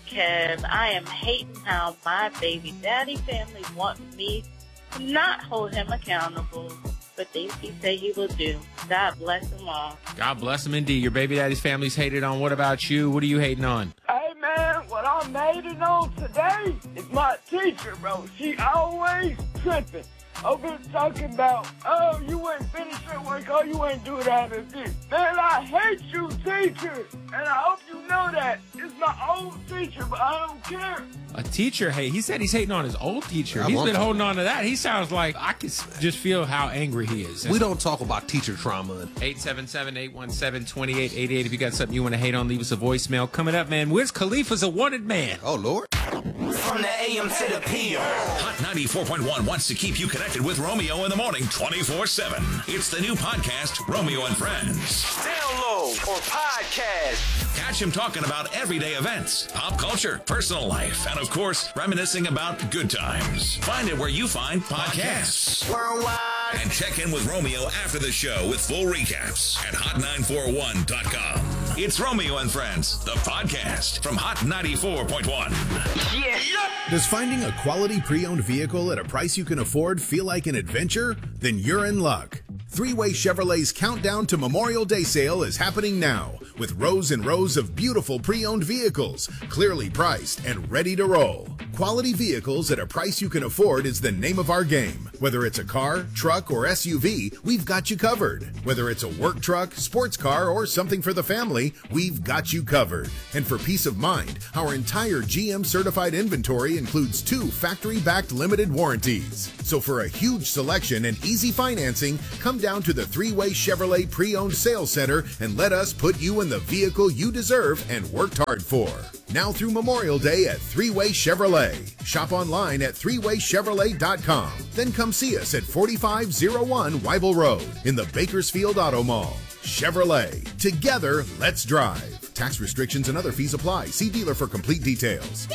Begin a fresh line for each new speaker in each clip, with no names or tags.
because I am hating how my baby daddy family wants me to not hold him accountable for things he said he will do. God bless them all.
God bless him indeed. Your baby daddy's family's hated on. What about you? What are you hating on?
Hey, man, what I'm hating on today is my teacher, bro. She always tripping. Over talking about, oh, you ain't finished your work, oh, you ain't do that and this. Man, I hate you, teacher. And I hope you know that. It's my old teacher, but I don't care.
A teacher hate? He said he's hating on his old teacher. He's been holding on to that. He sounds like I can just feel how angry he is.
We don't talk about teacher trauma.
877-817-2888. If you got something you want to hate on, leave us a voicemail. Coming up, man, Wiz Khalifa's a wanted man.
Oh, Lord.
From the AM to the PM.
Hot 94.1 wants to keep you connected with Romeo in the morning 24/7. It's the new podcast, Romeo and Friends.
Download or podcast.
Catch him talking about everyday events, pop culture, personal life, and of course, reminiscing about good times. Find it where you find podcasts.
Worldwide.
And check in with Romeo after the show with full recaps at hot941.com. It's Romeo and Friends, the podcast from Hot 94.1.
Yeah.
Does finding a quality pre-owned vehicle at a price you can afford feel like an adventure? Then you're in luck. Three-Way Chevrolet's Countdown to Memorial Day sale is happening now with rows and rows of beautiful pre-owned vehicles, clearly priced and ready to roll. Quality vehicles at a price you can afford is the name of our game. Whether it's a car, truck, or SUV, we've got you covered. Whether it's a work truck, sports car, or something for the family, we've got you covered. And for peace of mind, our entire GM certified inventory includes 2 factory-backed limited warranties. So for a huge selection and easy financing, come down to the Three-Way Chevrolet Pre-Owned Sales Center and let us put you in the vehicle you deserve and worked hard for. Now through Memorial Day at Three-Way Chevrolet. Shop online at threewaychevrolet.com. Then come see us at 4501 Weibel Road in the Bakersfield Auto Mall. Chevrolet. Together, let's drive. Tax restrictions and other fees apply. See dealer for complete details.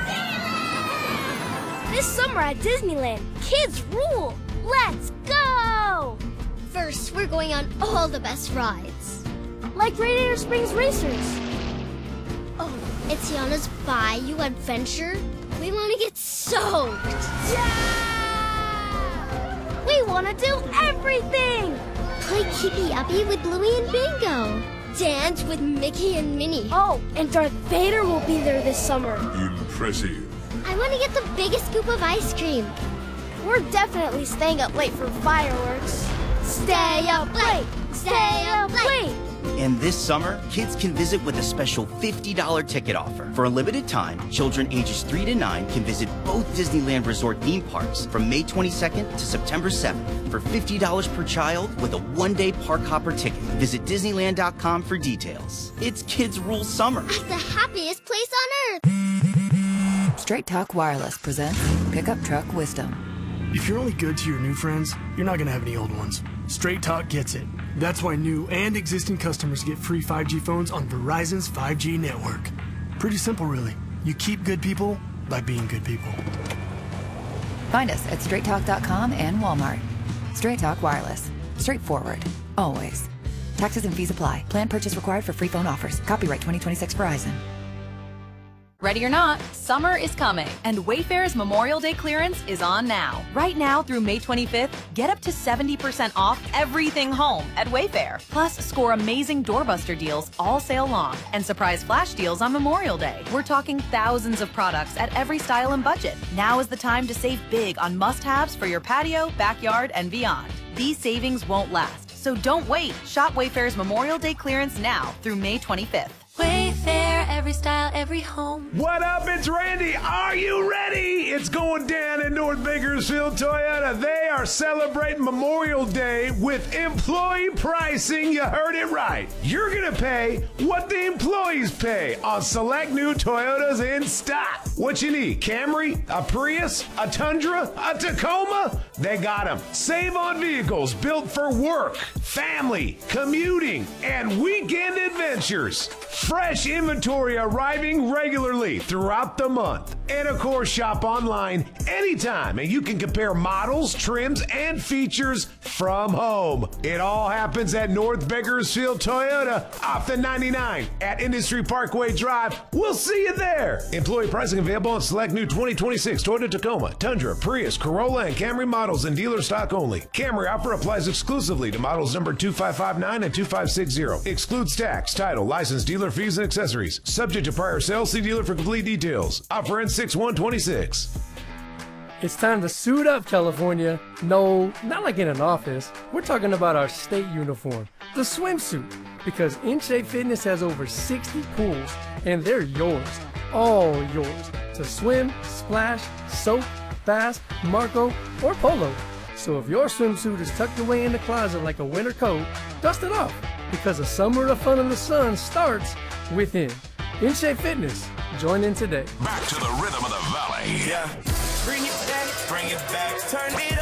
This summer at Disneyland, kids rule. Let's go!
First, we're going on all the best rides.
Like Radiator Springs Racers.
Oh, it's Tiana's Bayou Adventure. We want to get soaked.
Yeah! We want to do everything!
Play Keepy Uppy with Bluey and Bingo. Dance with Mickey and Minnie.
Oh, and Darth Vader will be there this summer.
Impressive.
I want to get the biggest scoop of ice cream.
We're definitely staying up late for fireworks. Stay up late! Stay up late!
And this summer, kids can visit with a special $50 ticket offer. For a limited time, children ages 3 to 9 can visit both Disneyland Resort theme parks from May 22nd to September 7th for $50 per child with a one-day park hopper ticket. Visit Disneyland.com for details. It's Kids Rule Summer.
At the happiest place on earth.
Straight Talk Wireless presents Pickup Truck Wisdom.
If you're only good to your new friends, you're not going to have any old ones. Straight Talk gets it. That's why new and existing customers get free 5G phones on Verizon's 5G network. Pretty simple, really. You keep good people by being good people.
Find us at straighttalk.com and Walmart. Straight Talk Wireless. Straightforward. Always. Taxes and fees apply. Plan purchase required for free phone offers. Copyright 2026 Verizon.
Ready or not, summer is coming, and Wayfair's Memorial Day clearance is on now. Right now through May 25th, get up to 70% off everything home at Wayfair. Plus, score amazing doorbuster deals all sale long and surprise flash deals on Memorial Day. We're talking thousands of products at every style and budget. Now is the time to save big on must-haves for your patio, backyard, and beyond. These savings won't last, so don't wait. Shop Wayfair's Memorial Day clearance now through May 25th.
Wayfair, every style, every home.
What up? It's Randy. Are you ready? It's going down in North Bakersfield Toyota. They are celebrating Memorial Day with employee pricing. You heard it right. You're going to pay what the employees pay on select new Toyotas in stock. What you need? Camry, a Prius, a Tundra, a Tacoma? They got them. Save on vehicles built for work, family, commuting, and weekend adventures. Fresh inventory inventory arriving regularly throughout the month. And of course, shop online anytime, and you can compare models, trims, and features from home. It all happens at North Bakersfield Toyota off the 99 at Industry Parkway Drive. We'll see you there. Employee pricing available on select new 2026 Toyota Tacoma, Tundra, Prius, Corolla, and Camry models in dealer stock only. Camry offer applies exclusively to models number 2559 and 2560. Excludes tax, title, license, dealer fees, and accessories. Subject to prior sales. See dealer for complete details. Offer ends 6/1/26.
It's time to suit up, California. No, not like in an office. We're talking about our state uniform, the swimsuit. Because In Shape Fitness has over 60 pools, and they're yours, all yours, to swim, splash, soak, bass, Marco, or polo. So if your swimsuit is tucked away in the closet like a winter coat, dust it off, because a summer of fun in the sun starts within. In Shape Fitness. Join in today.
Back to the rhythm of the valley.
Yeah. Bring it back, turn it